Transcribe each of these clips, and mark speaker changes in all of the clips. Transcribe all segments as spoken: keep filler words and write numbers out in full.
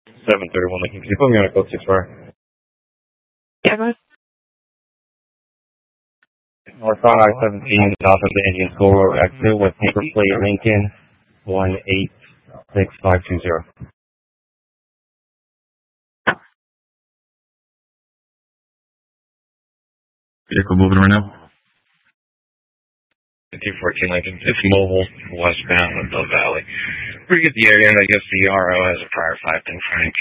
Speaker 1: seven thirty-one Lincoln. Can you put me on a code six fire?
Speaker 2: Yeah, go ahead.
Speaker 1: Northbound I seventeen, south of the Indian School Road exit with paper plate Lincoln one eight six five two zero.
Speaker 3: Vehicle moving right now?
Speaker 1: two fourteen Lincoln. It's mobile, westbound of the valley. Pretty good the area, and I guess the R O has a prior five ten Frank.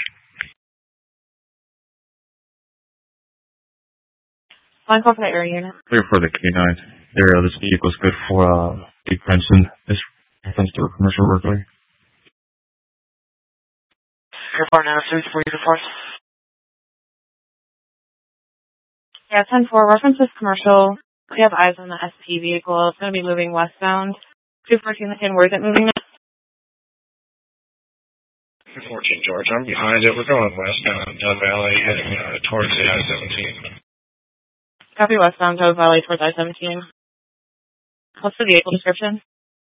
Speaker 2: Line call for that area unit.
Speaker 3: Clear for the K nine. Area, this vehicle is good for uh, Big Princeton. This reference to a commercial worker.
Speaker 4: Airport now, three four uniforms.
Speaker 2: Yeah, ten four, reference is commercial. We have eyes on the S P vehicle. It's going to be moving westbound. two fourteen Lincoln, where is it moving now?
Speaker 1: two fourteen George, I'm behind it. We're going westbound Dove Valley, heading uh, towards the I seventeen.
Speaker 2: Copy westbound Dove Valley towards I seventeen. What's the vehicle description?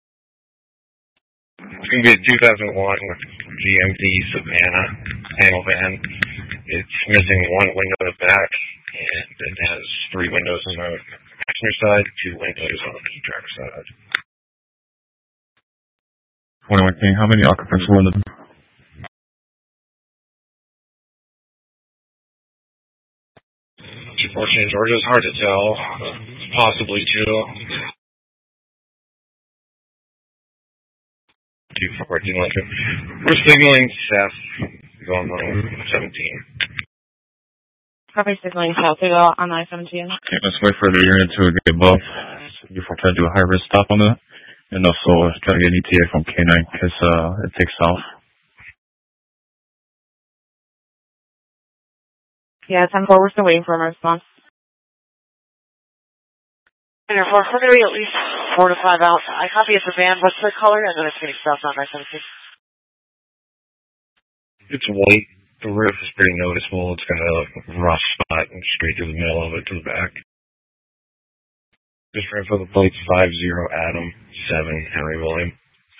Speaker 1: It's going to be a two thousand one G M C Savannah panel van. It's missing one window in the back, and it has three windows on the passenger side, two windows on the driver's side.
Speaker 3: twenty-one King, how many occupants were in the...
Speaker 1: two fourteen Georgia, it's hard to tell. Possibly two. two fourteen Lincoln. We're signaling Seth going on seventeen.
Speaker 2: Copy signaling south to go on I seventeen.
Speaker 3: Okay, let's wait for the unit to get above before trying to do a high-risk stop on that. And also try to get an E T A from K nine because uh, it takes off.
Speaker 2: Yeah, ten four, we're still waiting for a response.
Speaker 4: Uniform, we're going to be at least four to five out. I copy it's a van. What's the color? And then it's getting south on I seventeen.
Speaker 1: It's white. The roof is pretty noticeable. It's got a rough spot and straight through the middle of it to the back. Just right for the plates five zero Adam seven Henry William.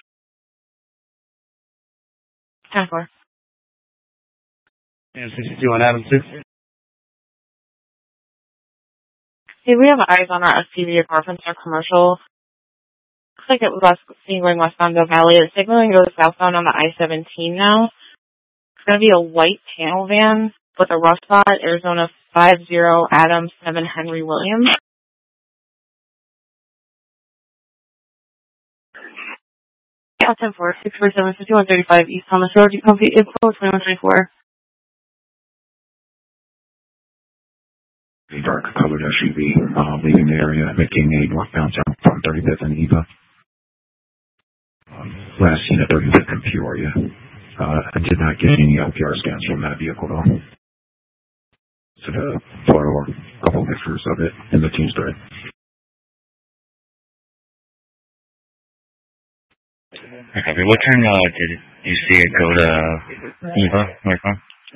Speaker 2: ten four.
Speaker 5: And sixty-two on Adam two.
Speaker 2: Hey, we have eyes on our S P V reference our commercial. Looks like it was west, seen going westbound Dove Valley. It's signaling goes southbound on the I seventeen now. It's going to be a white panel van with a rough spot, Arizona five zero Adam seven Henry Williams. Yeah, ten four, six four seven, fifty-one thirty-five East Thomas Road. You complete info, twenty-one twenty-four.
Speaker 6: A dark colored S U V uh, leaving the area, making a northbound turn from thirty-fifth and Eva. Um, last seen at thirty-fifth in Peoria. Uh, I did not get any L P R scans from that vehicle though. So the photo or a couple of pictures of it in the team's thread.
Speaker 3: Okay, what time uh, did you see it go to Eva, northbound?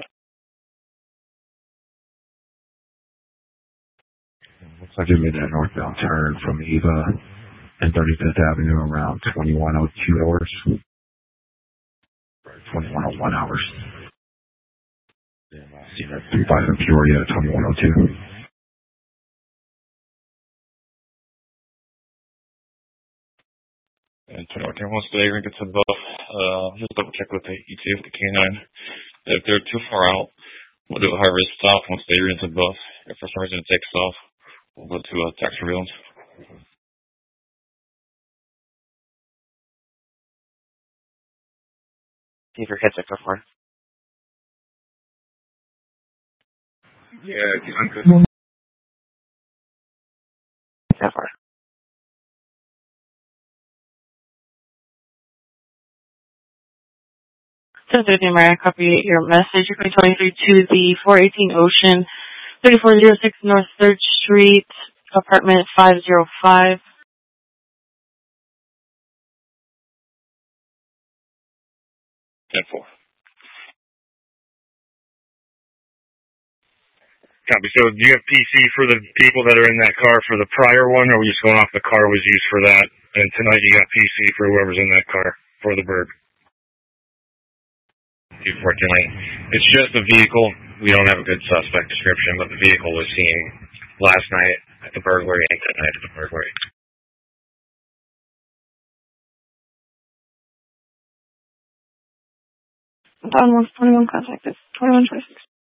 Speaker 6: Looks like it made that northbound turn from Eva and thirty-fifth Avenue around twenty-one oh two hours. twenty-one oh one hours. See that three five in Peoria, twenty-one oh two.
Speaker 3: And twenty-one King, once they get to both, uh, just double check with the E T A with the K nine. If they're too far out, we'll do a high risk stop once they get into both. If for some reason it takes off, we'll go to uh, tax surveillance.
Speaker 4: Keep your headset so far.
Speaker 1: Yeah, I'm good.
Speaker 4: So far.
Speaker 2: So, Mary, copy your message. You're going twenty-three to the four eighteen Ocean, thirty-four oh six North third Street, apartment five oh five.
Speaker 1: ten four. Copy. So do you have P C for the people that are in that car for the prior one, or are we just going off the car was used for that? And tonight you got P C for whoever's in that car for the bird. unfortunately. It's just the vehicle. We don't have a good suspect description, but the vehicle was seen last night at the burglary and tonight at the burglary.
Speaker 2: Don West twenty-one, contact is twenty-one twenty-six.